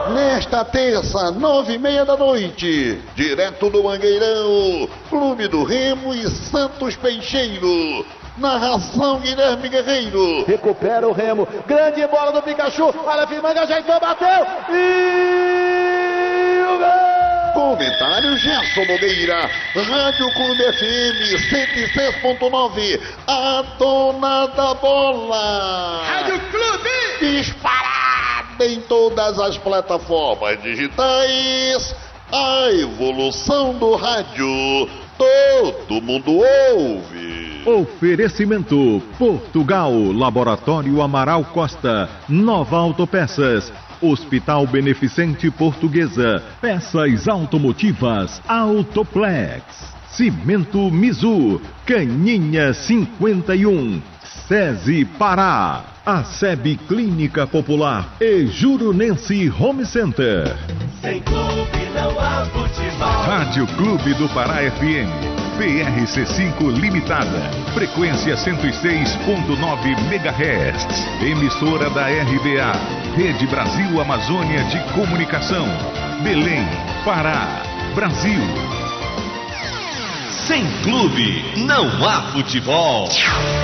Nesta terça, 9h30 da noite, direto do Mangueirão, Clube do Remo e Santos Peixeiro. Narração Guilherme Guerreiro. Recupera o Remo. Grande bola do Pikachu. Olha, Firmanga ajeitou, bateu. E o gol! Comentário Gerson Nogueira. Rádio Clube FM 106.9. A dona da bola. Rádio Clube. Disparada em todas as plataformas digitais. A evolução do rádio. Todo mundo ouve. Oferecimento Portugal, Laboratório Amaral Costa, Nova Autopeças, Hospital Beneficente Portuguesa, Peças Automotivas Autoplex, Cimento Mizu, Caninha 51, SESI Pará, ASEB Clínica Popular e Jurunense Home Center. Sem clube não há futebol. Rádio Clube do Pará FM. PRC5 Limitada, frequência 106.9 MHz, emissora da RBA, Rede Brasil Amazônia de Comunicação, Belém, Pará, Brasil. Sem clube não há futebol.